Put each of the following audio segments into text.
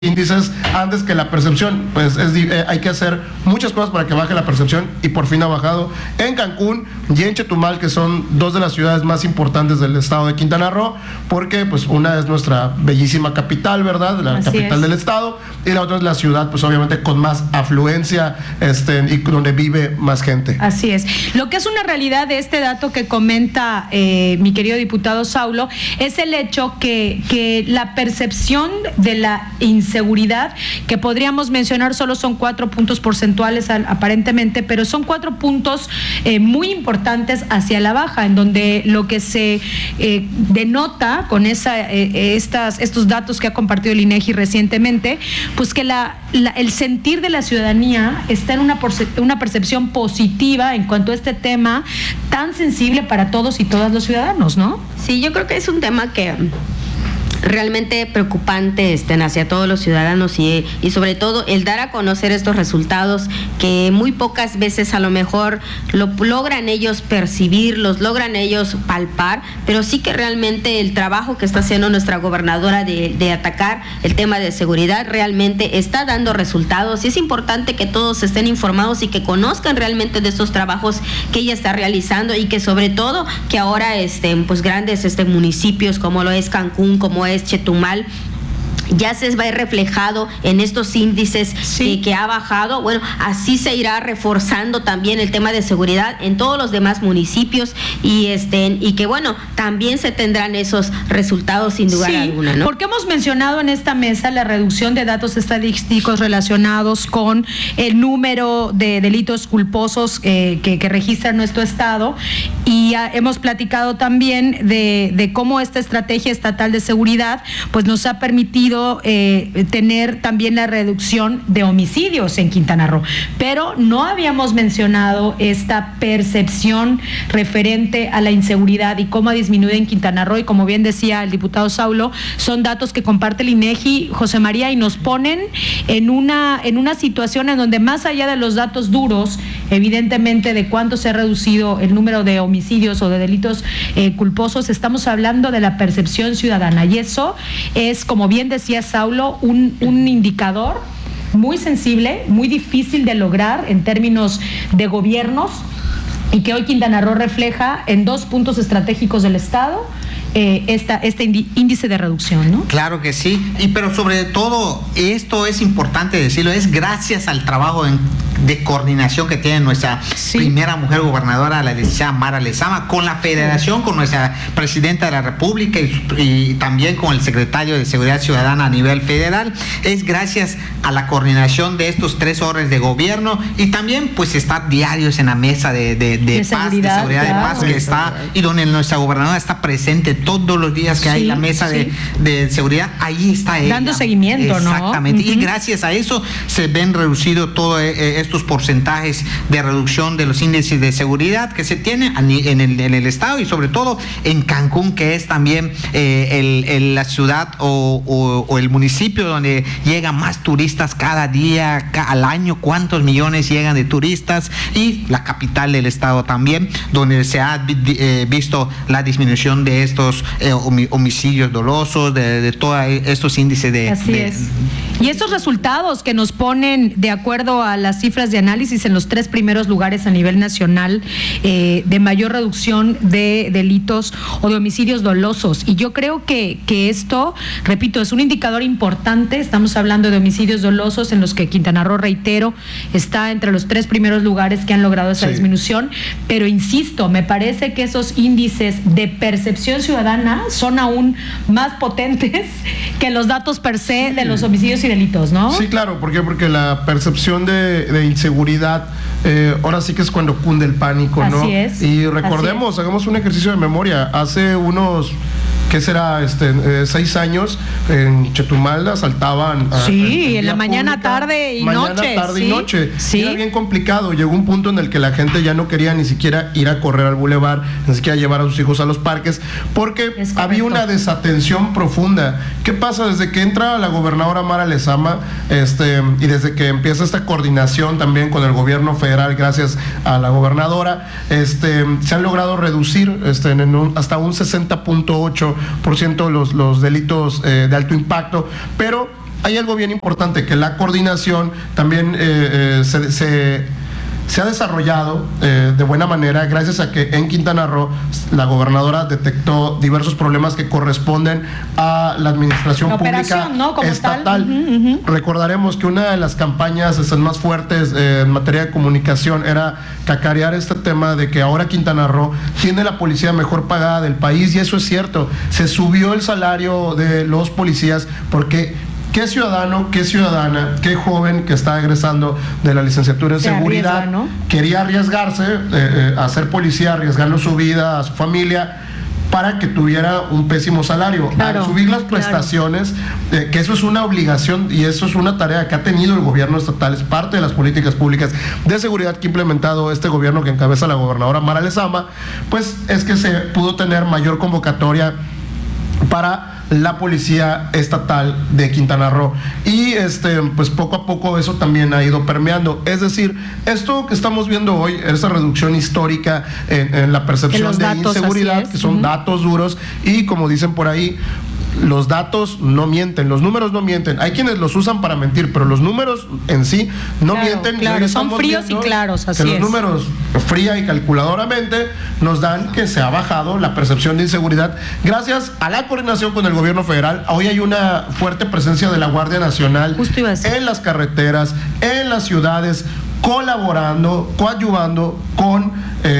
índices antes que la percepción. Pues hay que hacer muchas cosas para que baje la percepción y por fin ha bajado en Cancún y en Chetumal, que son dos de las ciudades más importantes del estado de Quintana Roo, porque pues una es nuestra bellísima capital, ¿verdad? La Así capital es. del estado, y la otra es la ciudad, pues obviamente con más afluencia y donde vive más gente. Así es. Lo que es una realidad de este dato que comenta mi querido diputado Saulo es el hecho que la percepción de la inseguridad, que podríamos mencionar solo son 4 puntos porcentuales aparentemente, pero son 4 puntos muy importantes hacia la baja, en donde lo que se denota con estos datos que ha compartido el INEGI recientemente, pues que el sentir de la ciudadanía está en una percepción positiva en cuanto a este tema tan sensible para todos y todas los ciudadanos, ¿no? Sí, yo creo que es un tema que realmente preocupante hacia todos los ciudadanos y sobre todo el dar a conocer estos resultados que muy pocas veces a lo mejor logran ellos percibirlos, logran ellos palpar, pero sí que realmente el trabajo que está haciendo nuestra gobernadora de atacar el tema de seguridad realmente está dando resultados, y es importante que todos estén informados y que conozcan realmente de estos trabajos que ella está realizando, y que sobre todo que ahora pues grandes municipios como lo es Cancún, como es Chetumal, ya se va a ir reflejado en estos índices que ha bajado. Bueno, así se irá reforzando también el tema de seguridad en todos los demás municipios, y que bueno, también se tendrán esos resultados sin duda alguna, ¿no? Porque hemos mencionado en esta mesa la reducción de datos estadísticos relacionados con el número de delitos culposos que registra nuestro estado, y hemos platicado también de cómo esta estrategia estatal de seguridad pues nos ha permitido tener también la reducción de homicidios en Quintana Roo, pero no habíamos mencionado esta percepción referente a la inseguridad y cómo ha disminuido en Quintana Roo, y como bien decía el diputado Saulo, son datos que comparte el INEGI, José María, y nos ponen en una situación en donde, más allá de los datos duros, evidentemente, de cuánto se ha reducido el número de homicidios o de delitos culposos, estamos hablando de la percepción ciudadana, y eso es, como bien decía Saulo, un indicador muy sensible, muy difícil de lograr en términos de gobiernos, y que hoy Quintana Roo refleja en 2 puntos estratégicos del estado este índice de reducción, ¿no? Claro que sí, pero sobre todo, esto es importante decirlo, es gracias al trabajo de coordinación que tiene nuestra primera mujer gobernadora, la licenciada Mara Lezama, con la federación, con nuestra presidenta de la República y también con el secretario de Seguridad Ciudadana a nivel federal. Es gracias a la coordinación de estos 3 órdenes de gobierno, y también pues estar diarios en la mesa de paz, seguridad, de seguridad, claro, de paz, que está, y donde nuestra gobernadora está presente todos los días que hay la mesa de seguridad, ahí está ella. Dando seguimiento, ¿no? Exactamente, y gracias a eso se ven reducidos todos estos porcentajes de reducción de los índices de seguridad que se tienen en el estado, y sobre todo en Cancún, que es también la ciudad o el municipio donde llegan más turistas cada día, al año, cuántos millones llegan de turistas, y la capital del estado también, donde se ha visto la disminución de estos homicidios dolosos, de todos estos índices de... Así es. Y estos resultados que nos ponen, de acuerdo a las cifras de análisis, en los 3 primeros lugares a nivel nacional de mayor reducción de delitos o de homicidios dolosos. Y yo creo que esto, repito, es un indicador importante. Estamos hablando de homicidios dolosos en los que Quintana Roo, reitero, está entre los 3 primeros lugares que han logrado esa disminución. Pero insisto, me parece que esos índices de percepción ciudadana son aún más potentes que los datos per se de los homicidios y delitos, ¿no? Sí, claro, ¿por qué? Porque la percepción de inseguridad, ahora sí que es cuando cunde el pánico, ¿no? Así es. Y recordemos, hagamos un ejercicio de memoria, hace unos... ¿qué será? 6 años en Chetumal asaltaban en la mañana, tarde y noche. Y noche. Era bien complicado. Llegó un punto en el que la gente ya no quería ni siquiera ir a correr al bulevar, ni siquiera llevar a sus hijos a los parques, porque había una desatención profunda. ¿Qué pasa? Desde que entra la gobernadora Mara Lezama, y desde que empieza esta coordinación también con el gobierno federal, gracias a la gobernadora, se han logrado reducir hasta un 60.8% los delitos de alto impacto, pero hay algo bien importante, que la coordinación también se ha desarrollado de buena manera gracias a que en Quintana Roo la gobernadora detectó diversos problemas que corresponden a la administración pública, ¿no?, como estatal. Recordaremos que una de las campañas más fuertes en materia de comunicación era cacarear este tema de que ahora Quintana Roo tiene la policía mejor pagada del país, y eso es cierto. Se subió el salario de los policías porque ¿qué ciudadano, qué ciudadana, qué joven que está egresando de la licenciatura en seguridad arriesga, ¿no?, quería arriesgarse a ser policía, arriesgando su vida, a su familia, para que tuviera un pésimo salario? Claro, al subir las prestaciones, que eso es una obligación y eso es una tarea que ha tenido el gobierno estatal, es parte de las políticas públicas de seguridad que ha implementado este gobierno que encabeza la gobernadora Mara Lezama, pues es que se pudo tener mayor convocatoria para la policía estatal de Quintana Roo, y pues poco a poco eso también ha ido permeando. Es decir, esto que estamos viendo hoy, esa reducción histórica en la percepción de inseguridad, que son datos duros, y como dicen por ahí, los datos no mienten, los números no mienten. Hay quienes los usan para mentir, pero los números en sí no mienten. Claro, son fríos y claros, así que los números fría y calculadoramente nos dan que se ha bajado la percepción de inseguridad gracias a la coordinación con el gobierno federal. Hoy hay una fuerte presencia de la Guardia Nacional en las carreteras, en las ciudades, colaborando, coadyuvando con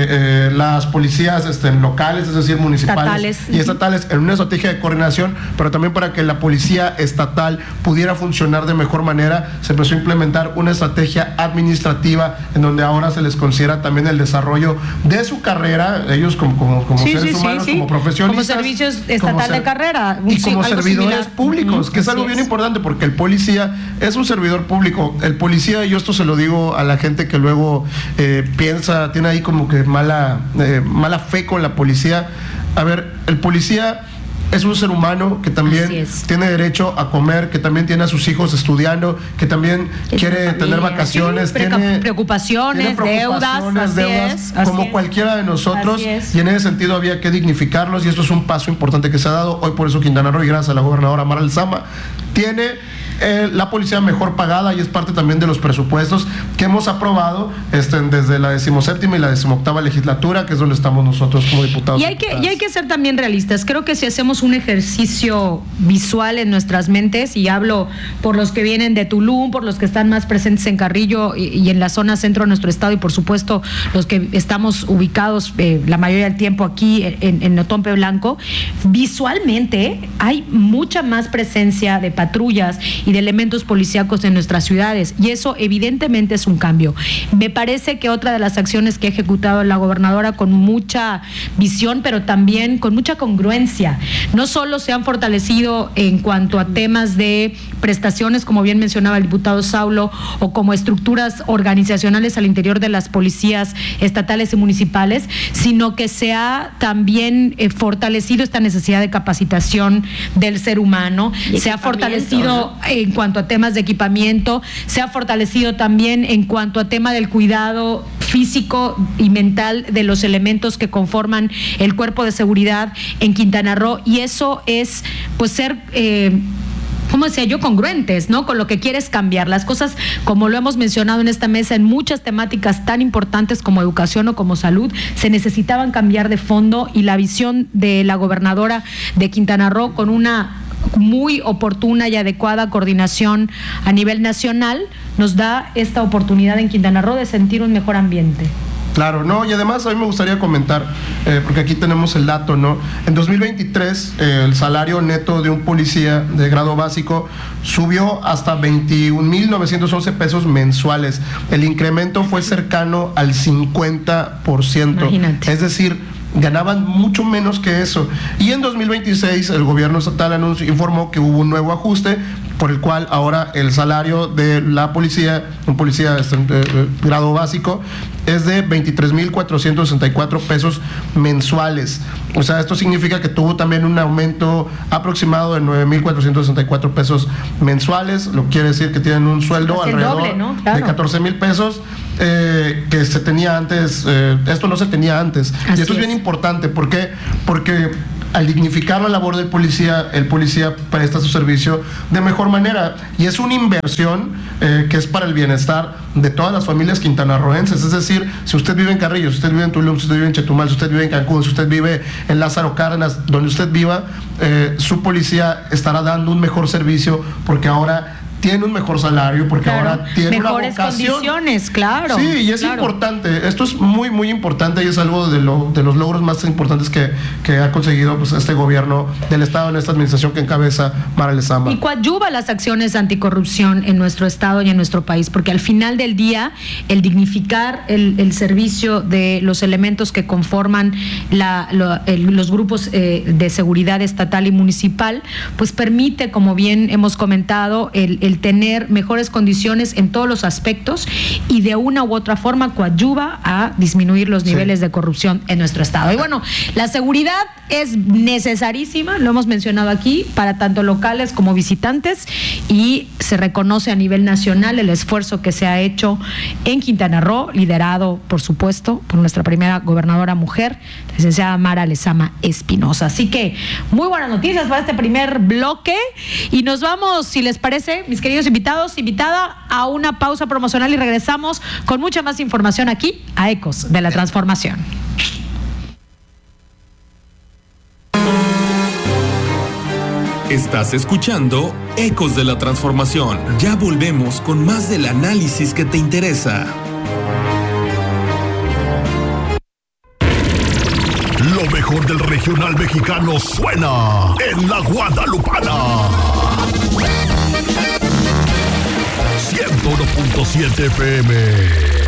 las policías locales, es decir, municipales y estatales, en una estrategia de coordinación, pero también para que la policía estatal pudiera funcionar de mejor manera, se empezó a implementar una estrategia administrativa en donde ahora se les considera también el desarrollo de su carrera, ellos como seres humanos, como profesionistas, como servicios estatal de carrera y como servidores públicos, que es algo bien importante, porque el policía es un servidor público. El policía, y yo esto se lo digo a la gente que luego piensa, tiene ahí como que mala fe con la policía. A ver, el policía es un ser humano que también tiene derecho a comer, que también tiene a sus hijos estudiando, que también quiere tener vacaciones, tiene preocupaciones, deudas, como cualquiera de nosotros, y en ese sentido había que dignificarlos, y esto es un paso importante que se ha dado. Hoy por eso Quintana Roo, y gracias a la gobernadora Mara Lezama, tiene la policía mejor pagada, y es parte también de los presupuestos que hemos aprobado desde la 17ª y la 18ª legislatura, que es donde estamos nosotros como diputados. Y hay que ser también realistas. Creo que si hacemos un ejercicio visual en nuestras mentes, y hablo por los que vienen de Tulum, por los que están más presentes en Carrillo y en la zona centro de nuestro estado, y por supuesto los que estamos ubicados la mayoría del tiempo aquí en Otompe Blanco, visualmente hay mucha más presencia de patrullas y de elementos policíacos en nuestras ciudades, y eso evidentemente es un cambio. Me parece que otra de las acciones que ha ejecutado la gobernadora con mucha visión, pero también con mucha congruencia, no solo se han fortalecido en cuanto a temas de prestaciones, como bien mencionaba el diputado Saulo, o como estructuras organizacionales al interior de las policías estatales y municipales, sino que se ha también fortalecido esta necesidad de capacitación del ser humano, se ha fortalecido en cuanto a temas de equipamiento, se ha fortalecido también en cuanto a tema del cuidado físico y mental de los elementos que conforman el cuerpo de seguridad en Quintana Roo, y eso es pues ser ¿cómo decía yo? Congruentes, ¿no? Con lo que quieres cambiar. Las cosas, como lo hemos mencionado en esta mesa, en muchas temáticas tan importantes como educación o como salud, se necesitaban cambiar de fondo, y la visión de la gobernadora de Quintana Roo, con una muy oportuna y adecuada coordinación a nivel nacional, nos da esta oportunidad en Quintana Roo de sentir un mejor ambiente. Claro, no, y además a mí me gustaría comentar, porque aquí tenemos el dato, ¿no? En 2023, el salario neto de un policía de grado básico subió hasta 21,911 pesos mensuales. El incremento fue cercano al 50%. Imagínate. Es decir, ganaban mucho menos que eso. Y en 2026 el gobierno estatal informó que hubo un nuevo ajuste, por el cual ahora el salario de la policía, un policía de grado básico, es de 23,464 pesos mensuales. O sea, esto significa que tuvo también un aumento aproximado de 9,464 pesos mensuales, lo que quiere decir que tienen un sueldo alrededor doble, ¿no? Claro, de 14,000 pesos, que se tenía antes. Esto no se tenía antes. Así y esto es bien importante. ¿Por qué? Porque al dignificar la labor del policía, el policía presta su servicio de mejor manera. Y es una inversión que es para el bienestar de todas las familias quintanarroenses. Es decir, si usted vive en Carrillo, si usted vive en Tulum, si usted vive en Chetumal, si usted vive en Cancún, si usted vive en Lázaro Cárdenas, donde usted viva, su policía estará dando un mejor servicio porque ahora tiene un mejor salario, porque ahora tiene mejores una vocación. Condiciones, claro. Sí, y es importante. Esto es muy, muy importante y es algo de los logros más importantes que ha conseguido pues, este gobierno del Estado, en esta administración que encabeza Mara Lezama. Y coadyuva las acciones anticorrupción en nuestro Estado y en nuestro país, porque al final del día, el dignificar el servicio de los elementos que conforman los grupos de seguridad estatal y municipal, pues permite, como bien hemos comentado, el tener mejores condiciones en todos los aspectos y de una u otra forma coadyuva a disminuir los niveles de corrupción en nuestro Estado. Y bueno, la seguridad es necesarísima, lo hemos mencionado aquí, para tanto locales como visitantes, y se reconoce a nivel nacional el esfuerzo que se ha hecho en Quintana Roo, liderado, por supuesto, por nuestra primera gobernadora mujer, licenciada Mara Lezama Espinosa. Así que muy buenas noticias para este primer bloque, y nos vamos, si les parece, mis queridos invitados, invitada, a una pausa promocional y regresamos con mucha más información aquí a Ecos de la Transformación. Estás escuchando Ecos de la Transformación. Ya volvemos con más del análisis que te interesa. Lo mejor del regional mexicano suena en La Guadalupana. 101.7 FM.